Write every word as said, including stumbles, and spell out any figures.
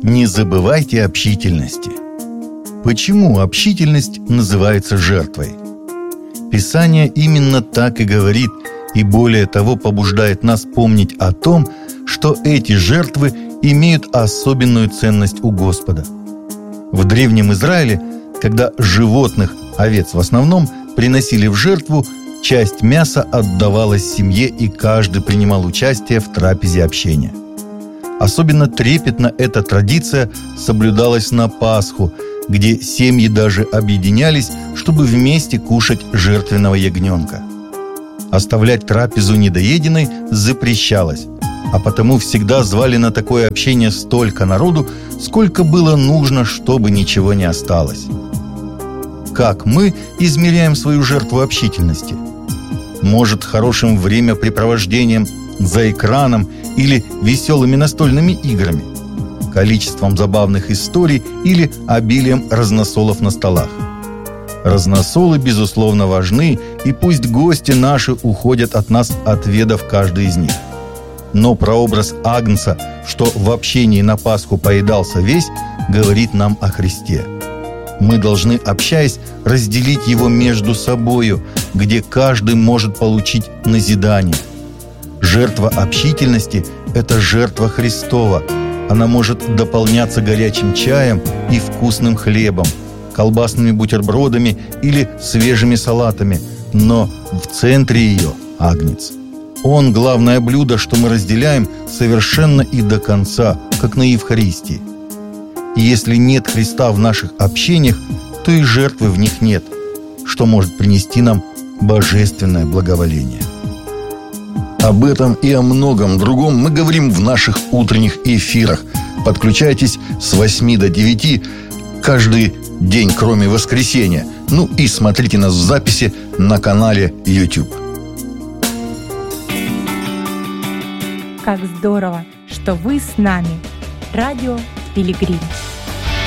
Не забывайте общительности. Почему общительность называется жертвой? Писание именно так и говорит, и более того побуждает нас помнить о том, что эти жертвы имеют особенную ценность у Господа. В Древнем Израиле, когда животных, овец в основном, приносили в жертву, часть мяса отдавалась семье, и каждый принимал участие в трапезе общения. Особенно трепетно эта традиция соблюдалась на Пасху, где семьи даже объединялись, чтобы вместе кушать жертвенного ягненка. Оставлять трапезу недоеденной запрещалось, а потому всегда звали на такое общение столько народу, сколько было нужно, чтобы ничего не осталось. Как мы измеряем свою жертву общительности? Может, хорошим времяпрепровождением за экраном или веселыми настольными играми, количеством забавных историй или обилием разносолов на столах. Разносолы, безусловно, важны, и пусть гости наши уходят от нас, отведав каждый из них. Но прообраз Агнца, что в общении на Пасху поедался весь, говорит нам о Христе. Мы должны, общаясь, разделить его между собою, где каждый может получить назидание. Жертва общительности – это жертва Христова. Она может дополняться горячим чаем и вкусным хлебом, колбасными бутербродами или свежими салатами, но в центре ее – Агнец. Он – главное блюдо, что мы разделяем совершенно и до конца, как на Евхаристии. И если нет Христа в наших общениях, то и жертвы в них нет, что может принести нам божественное благоволение. Об этом и о многом другом мы говорим в наших утренних эфирах. Подключайтесь с восьми до девяти каждый день, кроме воскресенья. Ну и смотрите нас в записи на канале YouTube. Как здорово, что вы с нами. Радио Пилигрим.